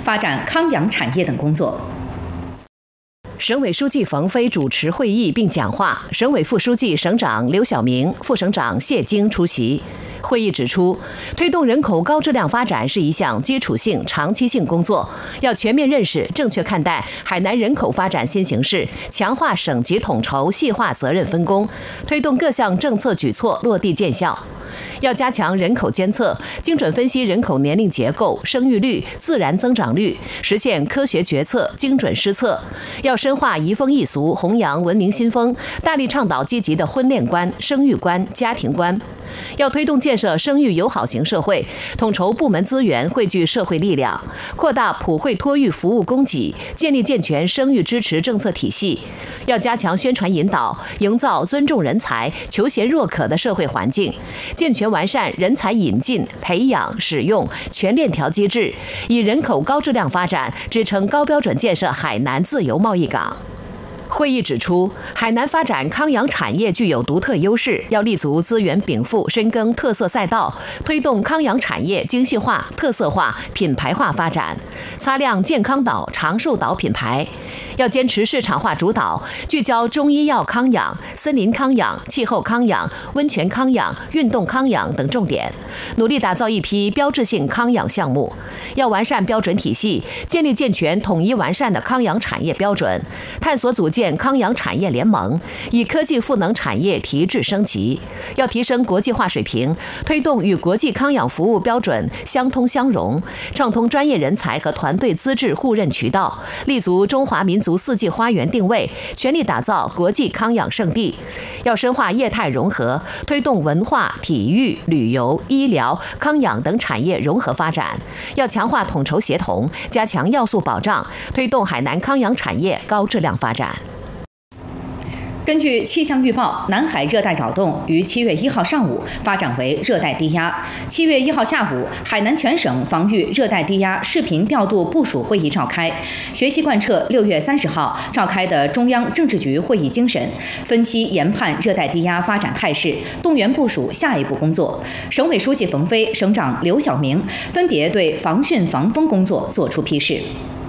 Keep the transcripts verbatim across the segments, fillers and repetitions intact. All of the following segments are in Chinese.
发展康养产业等工作。 省委书记冯飞主持会议并讲话，省委副书记、省长刘晓明、副省长谢京出席。会议指出，推动人口高质量发展是一项基础性、长期性工作，要全面认识、正确看待海南人口发展新形势，强化省级统筹、细化责任分工，推动各项政策举措落地见效。要加强人口监测，精准分析人口年龄结构、生育率、自然增长率，实现科学决策、精准施策。要深化移风易俗，弘扬文明新风，大力倡导积极的婚恋观、生育观、家庭观。要推动建设生育友好型社会，统筹部门资源，汇聚社会力量，扩大普惠托育服务供给，建立健全生育支持政策体系。要加强宣传引导，营造尊重人才、求贤若渴的社会环境，健全完善人才引进、培养、使用全链条机制，以人口高质量发展支撑高标准建设海南自由贸易港。会议指出，海南发展康养产业具有独特优势，要立足资源禀赋，深耕特色赛道，推动康养产业精细化、特色化、品牌化发展，擦亮健康岛、长寿岛品牌。要坚持市场化主导，聚焦中医药康养、森林康养、气候康养、温泉康养、运动康养等重点，努力打造一批标志性康养项目。要完善标准体系，建立健全、统一完善的康养产业标准，探索组建康养产业联盟，以科技赋能产业提质升级。要提升国际化水平，推动与国际康养服务标准相通相融，畅通专业人才和团队资质互认渠道，立足中华民族四季花园定位，全力打造国际康养圣地。要深化业态融合，推动文化、体育、旅游、医疗、康养等产业融合发展。要强化统筹协同，加强要素保障，推动海南康养产业高质量发展。 根据气象预报，南海热带扰动于七月一号上午发展为热带低压。七月一号下午，海南全省防御热带低压视频调度部署会议召开，学习贯彻六月三十号召开的中央政治局会议精神，分析研判热带低压发展态势，动员部署下一步工作。省委书记冯飞、省长刘晓明分别对防汛防风工作作出批示。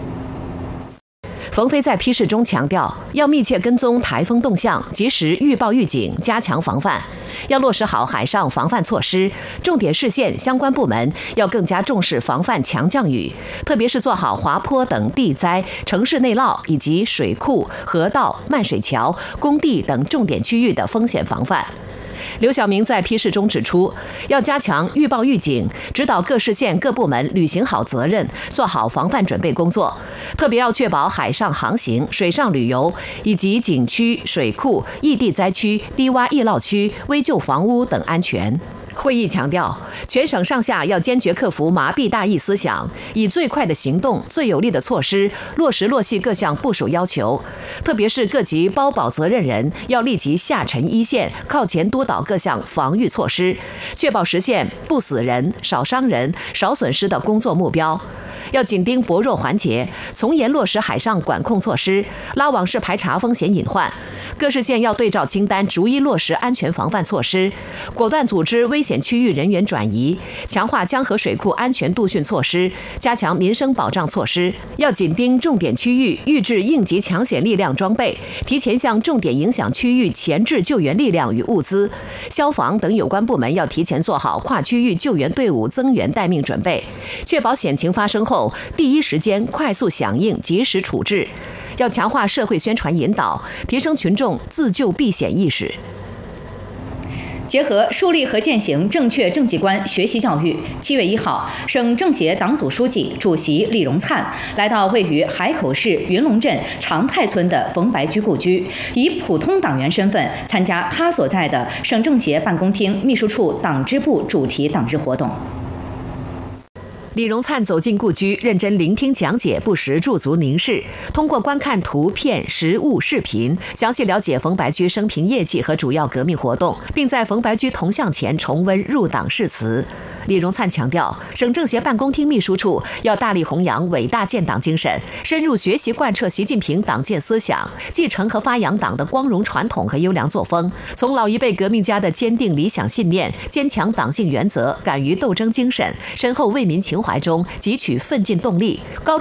冯飞在批示中强调，要密切跟踪台风动向，及时预报预警，加强防范。要落实好海上防范措施，重点视线相关部门要更加重视防范强降雨，特别是做好滑坡等地灾、城市内涝以及水库、河道、漫水桥、工地等重点区域的风险防范。刘晓明在批示中指出，要加强预报预警，指导各市县各部门履行好责任，做好防范准备工作，特别要确保海上航行、水上旅游以及景区、水库、易地灾区、低洼易涝区、危旧房屋等安全。会议强调，全省上下要坚决克服麻痹大意思想，以最快的行动、最有力的措施落实落细各项部署要求。特别是各级包保责任人要立即下沉一线，靠前督导各项防御措施，确保实现不死人、少伤人、少损失的工作目标。要紧盯薄弱环节，从严落实海上管控措施，拉网式排查风险隐患。各市县要对照清单，逐一落实安全防范措施，果断组织危险区域人员转移，强化江河水库安全度汛措施，加强民生保障措施。要紧盯重点区域，预置应急抢险力量装备，提前向重点影响区域前置救援力量与物资。消防等有关部门要提前做好跨区域救援队伍增援待命准备，确保险情发生后第一时间快速响应，及时处置。要强化社会宣传引导，提升群众自救避险意识。 结合树立和践行正确政绩观学习教育，七月一号，省政协党组书记、主席李荣灿来到位于海口市云龙镇长泰村的冯白居故居，以普通党员身份参加他所在的省政协办公厅秘书处党支部主题党日活动。 李荣灿走进故居，认真聆听讲解，不时驻足凝视，通过观看图片、实物、视频，详细了解冯白居生平业绩和主要革命活动，并在冯白居铜像前重温入党誓词。李荣灿强调，省政协办公厅秘书处要大力弘扬伟大建党精神，深入学习贯彻习近平党建思想，继承和发扬党的光荣传统和优良作风，从老一辈革命家的坚定理想信念、坚强党性原则、敢于斗争精神、深厚为民情怀中汲取奋进动力，高